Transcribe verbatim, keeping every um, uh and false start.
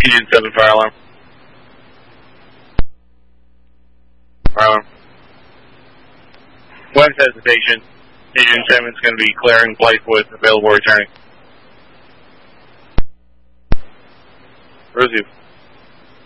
Agent seven, fire alarm. Fire alarm. West hesitation. Agent seven is going to be clearing Blythewood, available returning. Rosiev.